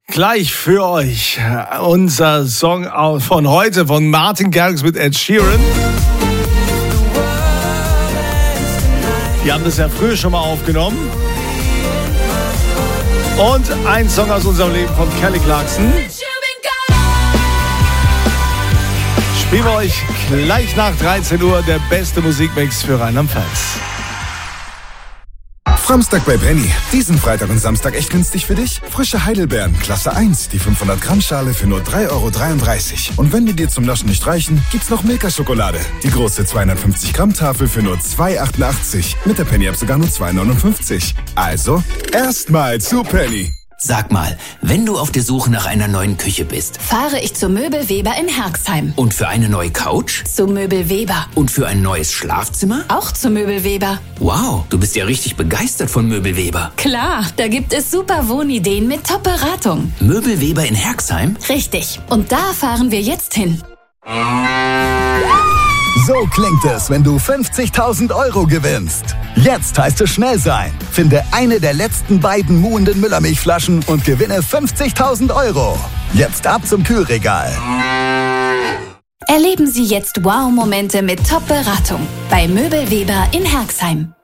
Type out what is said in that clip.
Gleich für euch unser Song von heute von Martin Garrix mit Ed Sheeran. Die haben das ja früher schon mal aufgenommen. Und ein Song aus unserem Leben von Kelly Clarkson. Spielen wir euch gleich nach 13 Uhr der beste Musikmix für Rheinland-Pfalz. Samstag bei Penny. Diesen Freitag und Samstag echt günstig für dich? Frische Heidelbeeren, Klasse 1, die 500 Gramm Schale für nur 3,33 €. Und wenn die dir zum Naschen nicht reichen, gibt's noch Milka-Schokolade. Die große 250 Gramm Tafel für nur 2,88 €. Mit der Penny-App sogar nur 2,59 €. Also, erstmal zu Penny. Sag mal, wenn du auf der Suche nach einer neuen Küche bist, fahre ich zu Möbel Weber in Herxheim. Und für eine neue Couch? Zu Möbel Weber. Und für ein neues Schlafzimmer? Auch zu Möbel Weber. Wow, du bist ja richtig begeistert von Möbel Weber. Klar, da gibt es super Wohnideen mit Top-Beratung. Möbel Weber in Herxheim? Richtig, und da fahren wir jetzt hin. So klingt es, wenn du 50.000 € gewinnst. Jetzt heißt es schnell sein. Finde eine der letzten beiden muhenden Müllermilchflaschen und gewinne 50.000 €. Jetzt ab zum Kühlregal. Erleben Sie jetzt Wow-Momente mit Top-Beratung bei Möbel Weber in Herxheim.